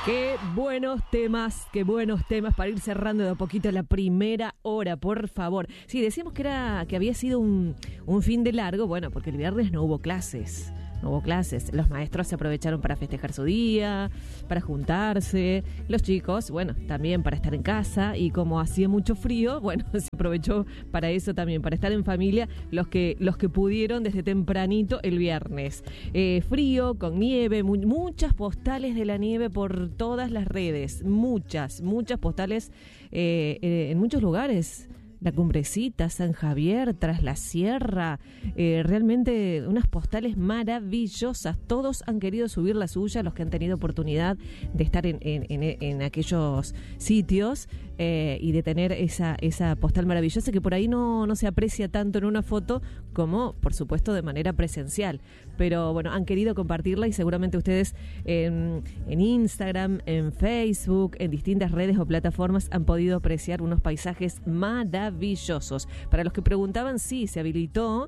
Qué buenos temas para ir cerrando de a poquito la primera hora, por favor. Sí, decíamos que había sido un fin de largo, bueno, porque el viernes no hubo clases. Los maestros se aprovecharon para festejar su día, para juntarse. Los chicos, bueno, también para estar en casa. Y como hacía mucho frío, bueno, se aprovechó para eso también, para estar en familia los que pudieron desde tempranito el viernes. Frío, con nieve, muchas postales de la nieve por todas las redes. Muchas postales en muchos lugares. La Cumbrecita, San Javier, Tras la Sierra, realmente unas postales maravillosas. Todos han querido subir la suya, los que han tenido oportunidad de estar en aquellos sitios y de tener esa postal maravillosa que por ahí no se aprecia tanto en una foto como, por supuesto, de manera presencial. Pero bueno, han querido compartirla y seguramente ustedes en Instagram, en Facebook, en distintas redes o plataformas han podido apreciar unos paisajes maravillosos. Para los que preguntaban, sí, se habilitó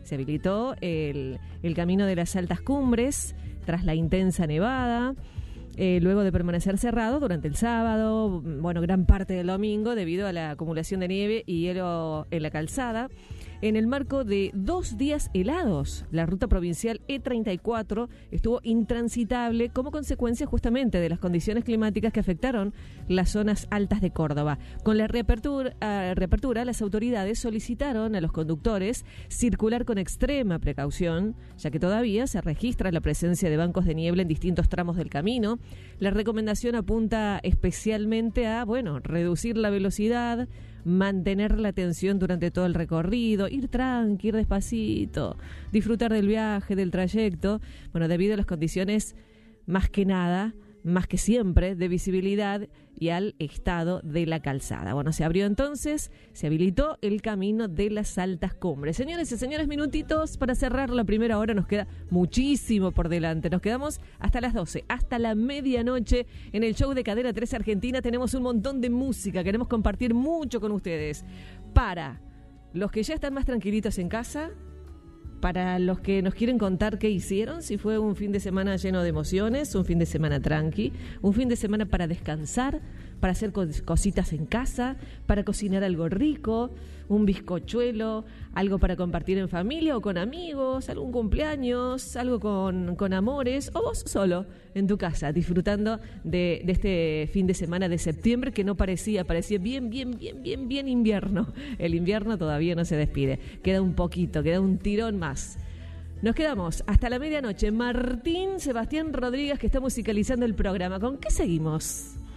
el camino de las altas cumbres tras la intensa nevada. Luego de permanecer cerrado durante el sábado, bueno, gran parte del domingo, debido a la acumulación de nieve y hielo en la calzada. En el marco de 2 días helados, la ruta provincial E34 estuvo intransitable como consecuencia justamente de las condiciones climáticas que afectaron las zonas altas de Córdoba. Con la reapertura, las autoridades solicitaron a los conductores circular con extrema precaución, ya que todavía se registra la presencia de bancos de niebla en distintos tramos del camino. La recomendación apunta especialmente a, reducir la velocidad, mantener la atención durante todo el recorrido, ir tranqui, ir despacito, disfrutar del viaje, del trayecto, debido a las condiciones más que siempre, de visibilidad y al estado de la calzada. Se habilitó el camino de las altas cumbres. Señores y señores, minutitos para cerrar la primera hora. Nos queda muchísimo por delante. Nos quedamos hasta las 12, hasta la medianoche en el show de Cadena 3 Argentina. Tenemos un montón de música. Queremos compartir mucho con ustedes. Para los que ya están más tranquilitos en casa, para los que nos quieren contar qué hicieron, si fue un fin de semana lleno de emociones, un fin de semana tranqui, un fin de semana para descansar, para hacer cositas en casa, para cocinar algo rico, un bizcochuelo, algo para compartir en familia o con amigos, algún cumpleaños, algo con amores, o vos solo en tu casa, disfrutando de este fin de semana de septiembre que no parecía bien invierno. El invierno todavía no se despide, queda un poquito, queda un tirón más. Nos quedamos hasta la medianoche. Martín Sebastián Rodríguez, que está musicalizando el programa. ¿Con qué seguimos?